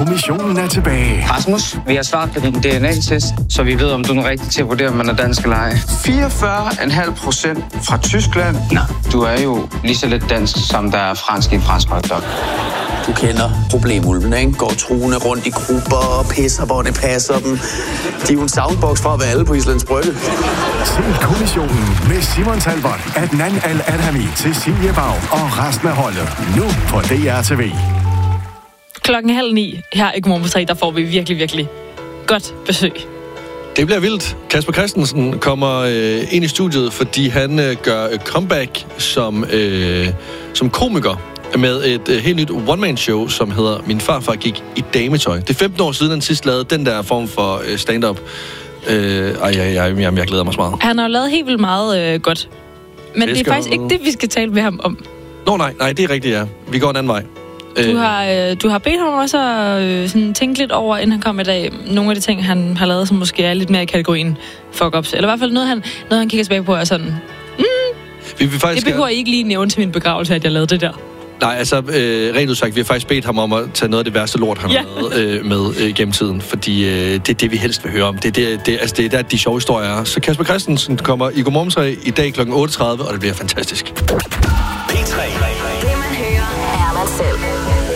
kommissionen er tilbage. Rasmus, vi har svaret på din DNA-test, så vi ved, om du er rigtig til at vurdere, om man er dansk eller ej. 44,5% fra Tyskland. Nå, du er jo lige så lidt dansk, som der er fransk i en fransk hotdog. Du kender problemulven, ikke? Går truende rundt i grupper og pisser, hvor det passer dem. De er jo en soundbox fra at være alle på Islands Brygge. Se kommissionen med Simon Talbot, Adnan Al-Adhami, Cecilie Bag og resten af holdet. Nu på DRTV. 8:30 her i Godmorgen på 3, der får vi virkelig, virkelig godt besøg. Det bliver vildt. Kasper Christensen kommer ind i studiet, fordi han gør comeback som komiker med et helt nyt one-man-show, som hedder Min farfar gik i dametøj. Det er 15 år siden, han sidst lavede den der form for stand-up. Jeg glæder mig så meget. Han har jo lavet helt vildt meget godt. Men det er faktisk ikke det, vi skal tale med ham om. Nå, nej, det er rigtigt, ja. Vi går en anden vej. Du har bedt ham også at sådan tænke lidt over, inden han kom i dag, nogle af de ting, han har lavet, som måske er lidt mere i kategorien fuck-ups. Eller i hvert fald noget, han kigger tilbage på, er sådan... Vi vil faktisk det behøver I ikke lige nævne til min begravelse, at jeg lavede det der. Nej, altså rent udsagt, vi har faktisk bedt ham om at tage noget af det værste lort, han har lavet med gennem tiden, fordi det er det, vi helst vil høre om. Det er der, de sjove historier er. Så Kasper Christensen kommer i Godmorgen 3 i dag kl. 8:30, og det bliver fantastisk. P3